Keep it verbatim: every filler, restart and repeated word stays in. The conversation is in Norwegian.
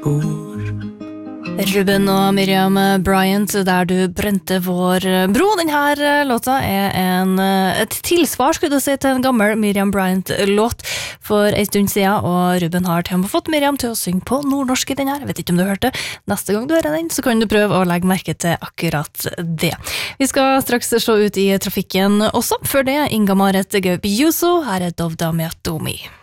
Ruben og Miriam Bryant, der du brente vår bro. Denne låta er en, et tilsvar, skulle du si, til en gammel Miriam Bryant-låt for en stund siden, og Ruben har til og med fått Miriam til å synge på nordnorsk i den her. Jeg vet ikke om du hørte. Neste gang du hører den, så kan du prøve å legge merke til akkurat det. Vi skal straks se ut i trafikken også. Før det, Inga Maret Gaup Juso, her er Dovda Miatomi.